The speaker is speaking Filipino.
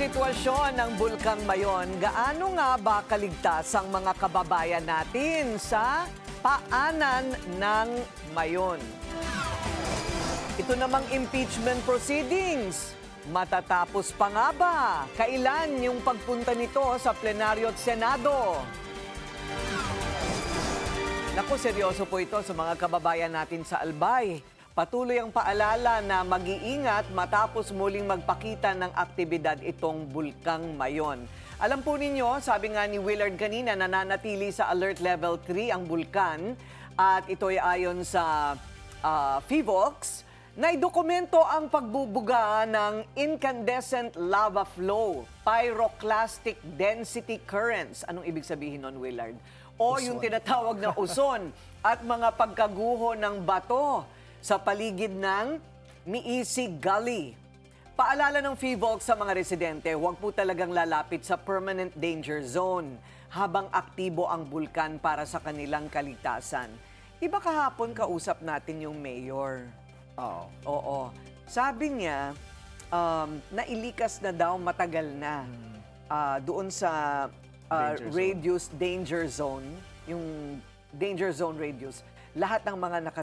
sitwasyon ng Bulkang Mayon, gaano nga ba kaligtas ang mga kababayan natin sa paanan ng Mayon? Ito namang impeachment proceedings, matatapos pa nga ba? Kailan yung pagpunta nito sa plenaryo at Senado? Naku, seryoso po ito sa mga kababayan natin sa Albay. Patuloy ang paalala na mag-iingat matapos muling magpakita ng aktibidad itong Bulkang Mayon. Alam po ninyo, sabi nga ni Willard kanina, nananatili sa Alert Level 3 ang bulkan at ito ay ayon sa FIVOX na idokumento ang pagbubuga ng incandescent lava flow, pyroclastic density currents. Anong ibig sabihin nun, Willard? O Uson. yung tinatawag na uson at mga pagkaguho ng bato sa paligid ng Miisig Gully. Paalala ng FIVOX sa mga residente, huwag po talagang lalapit sa permanent danger zone habang aktibo ang bulkan para sa kanilang kaligtasan. Iba kahapon kausap natin yung mayor. Oo. Oo. Sabi niya, nailikas na daw matagal na doon sa Danger zone. danger zone, yung danger zone radius. Lahat ng mga